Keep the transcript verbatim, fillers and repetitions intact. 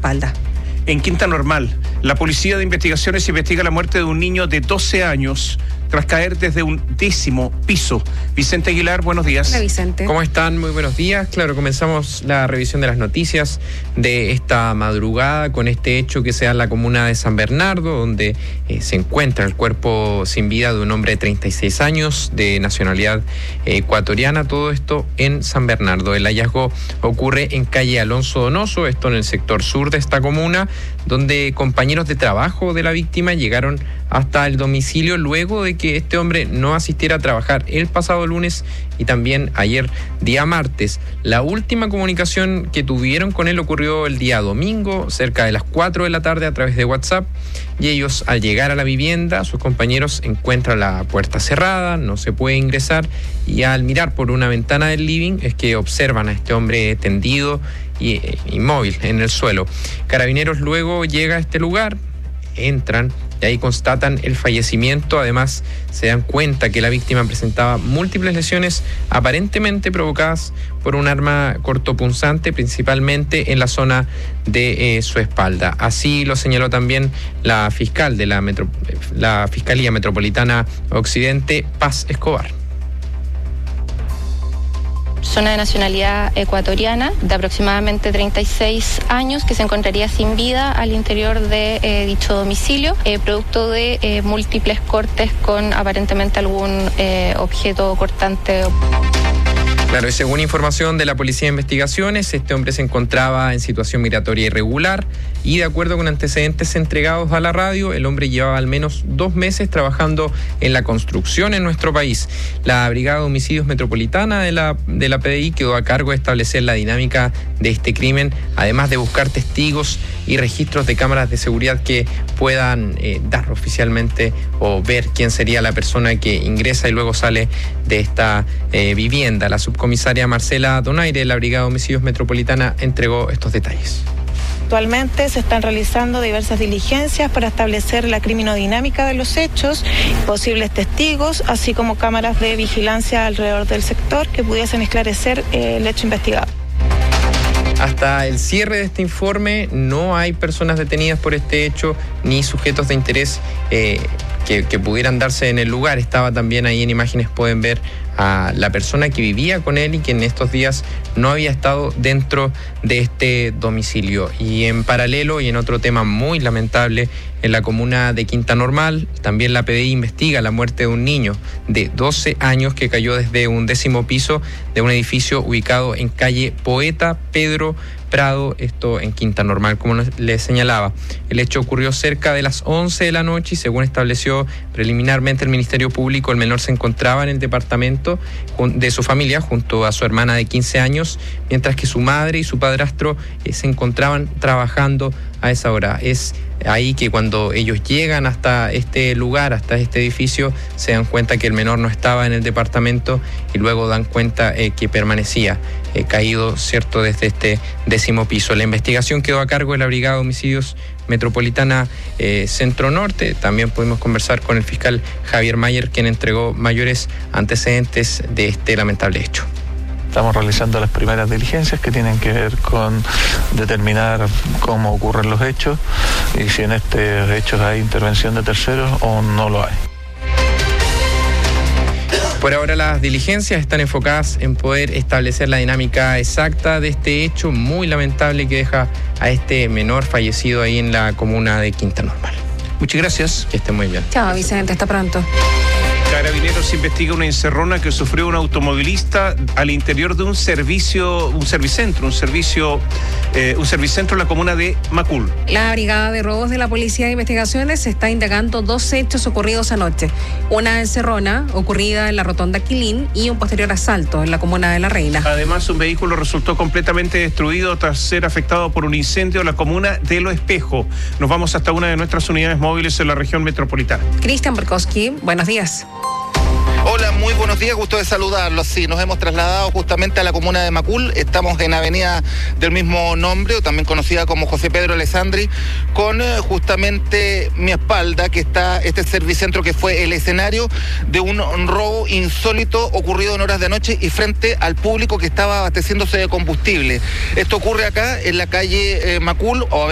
espalda. En Quinta Normal, la Policía de Investigaciones investiga la muerte de un niño de doce años tras caer desde un décimo piso. Vicente Aguilar, buenos días. Hola, Vicente. ¿Cómo están? Muy buenos días. Claro, comenzamos la revisión de las noticias de esta madrugada con este hecho que se da en la comuna de San Bernardo, donde eh, se encuentra el cuerpo sin vida de un hombre de treinta y seis años, de nacionalidad eh, ecuatoriana. Todo esto en San Bernardo. El hallazgo ocurre en calle Alonso Donoso, esto en el sector sur de esta comuna, donde compañeros de trabajo de la víctima llegaron hasta el domicilio luego de que este hombre no asistiera a trabajar el pasado lunes y también ayer día martes. La última comunicación que tuvieron con él ocurrió el día domingo, cerca de las cuatro de la tarde, a través de WhatsApp, y ellos, al llegar a la vivienda, sus compañeros encuentran la puerta cerrada, no se puede ingresar, y al mirar por una ventana del living es que observan a este hombre tendido y inmóvil en el suelo. Carabineros luego llega a este lugar, entran y ahí constatan el fallecimiento. Además, se dan cuenta que la víctima presentaba múltiples lesiones aparentemente provocadas por un arma cortopunzante, principalmente en la zona de eh, su espalda. Así lo señaló también la fiscal de la, metro, la Fiscalía Metropolitana Occidente, Paz Escobar. Persona de nacionalidad ecuatoriana de aproximadamente treinta y seis años que se encontraría sin vida al interior de eh, dicho domicilio, eh, producto de eh, múltiples cortes con aparentemente algún eh, objeto cortante. Claro, y según información de la Policía de Investigaciones, este hombre se encontraba en situación migratoria irregular y, de acuerdo con antecedentes entregados a la radio, el hombre llevaba al menos dos meses trabajando en la construcción en nuestro país. La Brigada de Homicidios Metropolitana de la, de la P D I quedó a cargo de establecer la dinámica de este crimen, además de buscar testigos y registros de cámaras de seguridad que puedan eh, dar oficialmente o ver quién sería la persona que ingresa y luego sale de esta eh, vivienda. La subcomisaria Marcela Donaire de la Brigada de Homicidios Metropolitana entregó estos detalles. Actualmente se están realizando diversas diligencias para establecer la criminodinámica de los hechos, posibles testigos, así como cámaras de vigilancia alrededor del sector que pudiesen esclarecer eh, el hecho investigado. Hasta el cierre de este informe no hay personas detenidas por este hecho ni sujetos de interés eh, que, que pudieran darse en el lugar. Estaba también ahí en imágenes, pueden ver a la persona que vivía con él y que en estos días no había estado dentro de este domicilio. Y en paralelo, y en otro tema muy lamentable, en la comuna de Quinta Normal, también la P D I investiga la muerte de un niño de doce años que cayó desde un décimo piso de un edificio ubicado en calle Poeta Pedro Prado, esto en Quinta Normal, como les señalaba. El hecho ocurrió cerca de las once de la noche y, según estableció preliminarmente el Ministerio Público, el menor se encontraba en el departamento de su familia junto a su hermana de quince años, mientras que su madre y su padrastro eh, se encontraban trabajando a esa hora. Es ahí que cuando ellos llegan hasta este lugar, hasta este edificio, se dan cuenta que el menor no estaba en el departamento y luego dan cuenta eh, que permanecía eh, caído, cierto, desde este décimo piso. La investigación quedó a cargo de la Brigada de Homicidios Metropolitana eh, Centro Norte. También pudimos conversar con el fiscal Javier Mayer, quien entregó mayores antecedentes de este lamentable hecho. Estamos realizando las primeras diligencias que tienen que ver con determinar cómo ocurren los hechos y si en estos hechos hay intervención de terceros o no lo hay. Por ahora las diligencias están enfocadas en poder establecer la dinámica exacta de este hecho muy lamentable que deja a este menor fallecido ahí en la comuna de Quinta Normal. Muchas gracias. Que esté muy bien. Chao, Vicente, hasta pronto. Carabineros investiga una encerrona que sufrió un automovilista al interior de un servicio, un servicentro, un servicio, eh, un servicentro en la comuna de Macul. La Brigada de Robos de la Policía de Investigaciones está indagando dos hechos ocurridos anoche. Una encerrona ocurrida en la rotonda Quilín y un posterior asalto en la comuna de La Reina. Además, un vehículo resultó completamente destruido tras ser afectado por un incendio en la comuna de Lo Espejo. Nos vamos hasta una de nuestras unidades móviles en la región metropolitana. Cristian Berkowski, buenos días. Hola, muy buenos días, gusto de saludarlos. Sí, nos hemos trasladado justamente a la comuna de Macul. Estamos en avenida del mismo nombre, o también conocida como José Pedro Alessandri, con eh, justamente mi espalda, que está este servicentro que fue el escenario de un robo insólito ocurrido en horas de noche y frente al público que estaba abasteciéndose de combustible. Esto ocurre acá en la calle eh, Macul, o